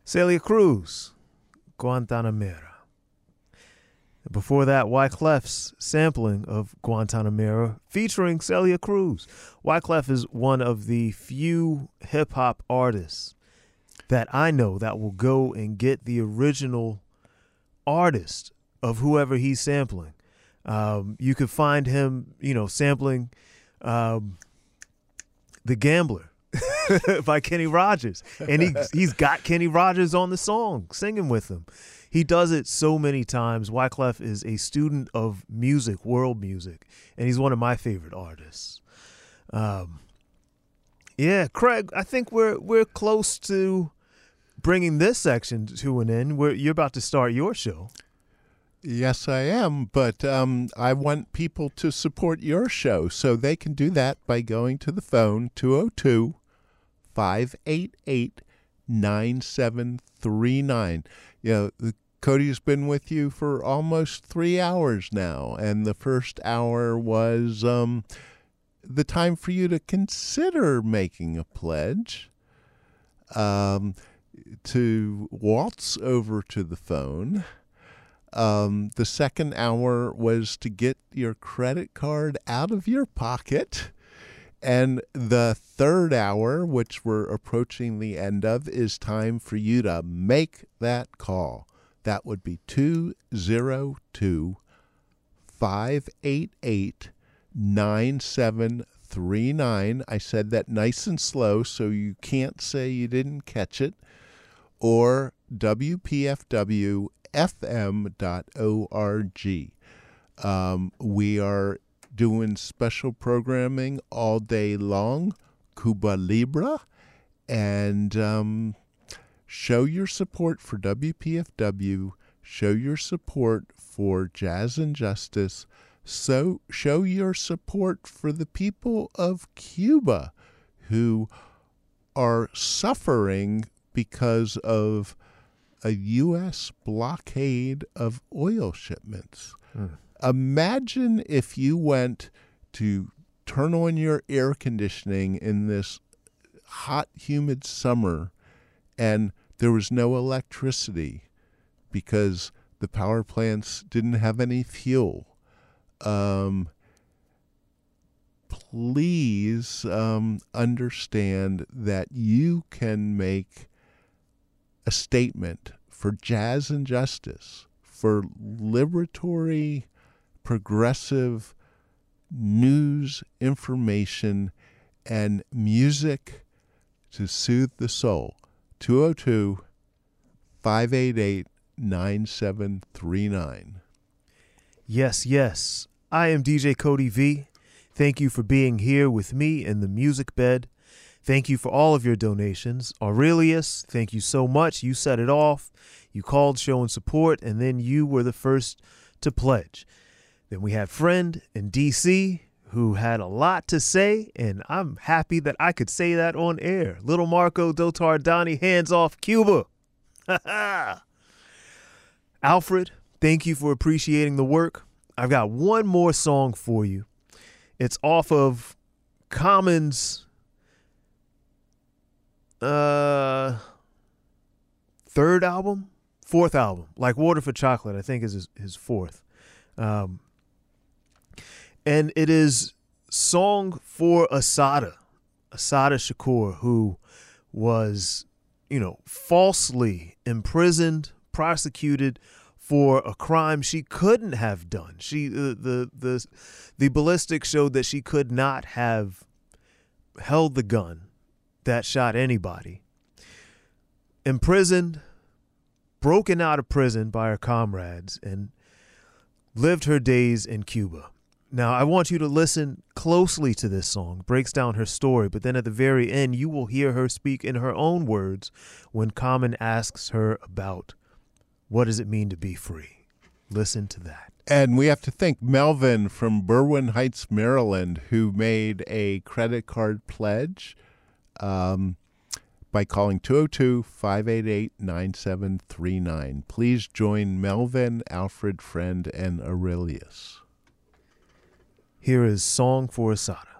Celia Cruz, Guantanamera. Before that, Wyclef's sampling of Guantanamera featuring Celia Cruz. Wyclef is one of the few hip-hop artists that I know that will go and get the original artist of whoever he's sampling. You could find him, sampling The Gambler by Kenny Rogers. And he's got Kenny Rogers on the song, singing with him. He does it so many times. Wyclef is a student of music, world music, and he's one of my favorite artists. Craig, I think we're close to bringing this section to an end. You're about to start your show. Yes, I am, but I want people to support your show, so they can do that by going to the phone, 202-588-9739. Cody's been with you for almost 3 hours now, and the first hour was the time for you to consider making a pledge, to waltz over to the phone. The second hour was to get your credit card out of your pocket. And the third hour, which we're approaching the end of, is time for you to make that call. That would be 202-588-9739. I said that nice and slow so you can't say you didn't catch it. Or WPFWFM.org. We are doing special programming all day long, Cuba Libre, and show your support for WPFW, show your support for Jazz and Justice, so show your support for the people of Cuba who are suffering because of a U.S. blockade of oil shipments. Imagine if you went to turn on your air conditioning in this hot, humid summer and there was no electricity because the power plants didn't have any fuel. Please understand that you can make a statement for Jazz and Justice, for liberatory, progressive news, information, and music to soothe the soul. 202-588-9739. Yes. I am DJ Cody V. Thank you for being here with me in the music bed. Thank you for all of your donations. Aurelius, thank you so much. You set it off. You called showing support, and then you were the first to pledge. Then we had Friend in D.C., who had a lot to say, and I'm happy that I could say that on air. Little Marco Dotardani, hands off Cuba. Alfred, thank you for appreciating the work. I've got one more song for you. It's off of Common's fourth album, Like Water for Chocolate, I think is his fourth. And it is Song for Assata Shakur, who was, falsely imprisoned, prosecuted for a crime she couldn't have done. The ballistics showed that she could not have held the gun that shot anybody. Imprisoned, broken out of prison by her comrades, and lived her days in Cuba. Now, I want you to listen closely to this song. It breaks down her story, but then at the very end, you will hear her speak in her own words when Common asks her about what does it mean to be free. Listen to that. And we have to thank Melvin from Berwyn Heights, Maryland, who made a credit card pledge by calling 202-588-9739. Please join Melvin, Alfred, Friend, and Aurelius. Here is Song for Assata.